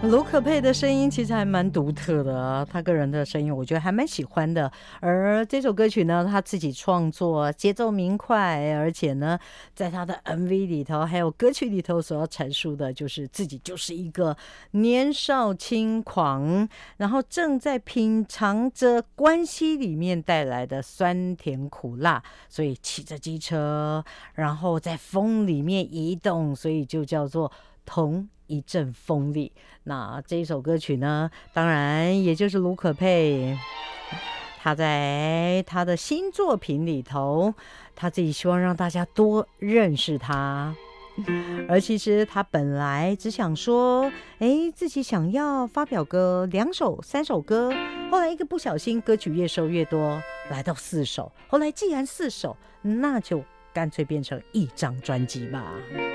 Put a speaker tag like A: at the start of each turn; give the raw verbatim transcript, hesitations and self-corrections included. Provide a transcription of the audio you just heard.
A: 卢可佩的声音其实还蛮独特的啊，他个人的声音我觉得还蛮喜欢的。而这首歌曲呢，他自己创作，节奏明快，而且呢，在他的 M V 里头还有歌曲里头所要阐述的，就是自己就是一个年少轻狂，然后正在品尝着关系里面带来的酸甜苦辣，所以骑着机车，然后在风里面移动，所以就叫做同一阵风力。那这一首歌曲呢，当然也就是卢可佩他在他的新作品里头，他自己希望让大家多认识他。而其实他本来只想说，哎，自己想要发表个两首、三首歌，后来一个不小心，歌曲越收越多，来到四首。后来既然四首，那就干脆变成一张专辑吧。